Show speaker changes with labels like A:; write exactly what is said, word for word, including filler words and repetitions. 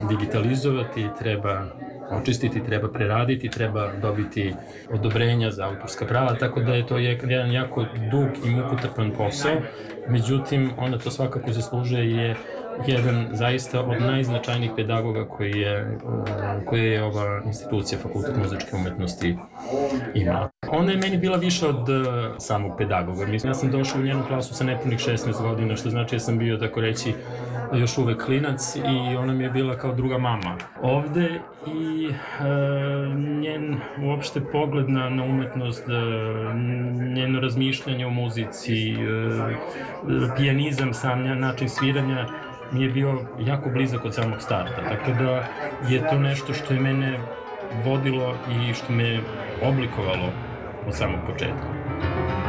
A: digitalizovati, treba očistiti, treba preraditi, treba dobiti odobrenja za autorska prava, tako da je to jedan jako dug i mukotrpan posao. Međutim, ona to svakako zaslužuje je jedan zaista od najznačajnijih pedagoga koji je, koji je ova institucija Fakultet muzičke umetnosti imala. Ona je meni bila više od samog pedagoga. Ja sam došao u njenu klasu sa nepunih šesnaest godina, što znači da sam bio, tako reći, još uvek klinac i ona mi je bila kao druga mama ovde i e, njen uopšte pogled na, na umetnost, e, njeno razmišljanje o muzici, e, pijanizam, sam način sviranja mi je bio jako blizak od samog starta, tako da je to nešto što je mene vodilo i što me oblikovalo od samog početka.